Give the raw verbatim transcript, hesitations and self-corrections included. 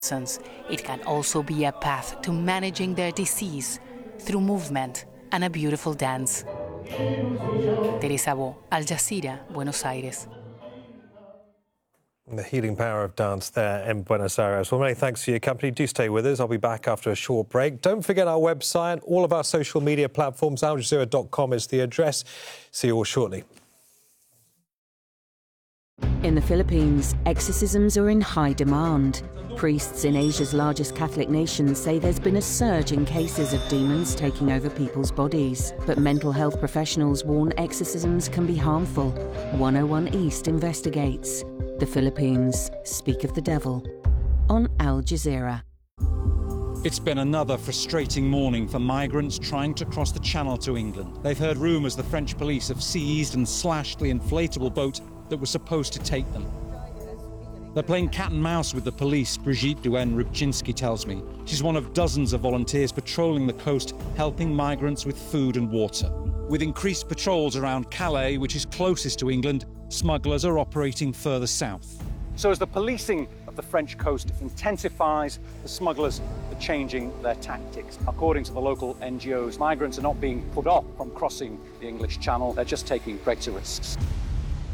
It can also be a path to managing their disease through movement and a beautiful dance. Teresa Bo, Al Jazeera, Buenos Aires. The healing power of dance there in Buenos Aires. Well, many thanks for your company. Do stay with us. I'll be back after a short break. Don't forget our website, all of our social media platforms. Al Jazeera dot com is the address. See you all shortly. In the Philippines, exorcisms are in high demand. Priests in Asia's largest Catholic nation say there's been a surge in cases of demons taking over people's bodies. But mental health professionals warn exorcisms can be harmful. one oh one East investigates. The Philippines, speak of the devil. On Al Jazeera. It's been another frustrating morning for migrants trying to cross the Channel to England. They've heard rumours the French police have seized and slashed the inflatable boat that was supposed to take them. They're playing cat and mouse with the police, Brigitte Duen-Rubczynski tells me. She's one of dozens of volunteers patrolling the coast, helping migrants with food and water. With increased patrols around Calais, which is closest to England, smugglers are operating further south. So as the policing of the French coast intensifies, the smugglers are changing their tactics. According to the local N G Os, migrants are not being put off from crossing the English Channel, they're just taking greater risks.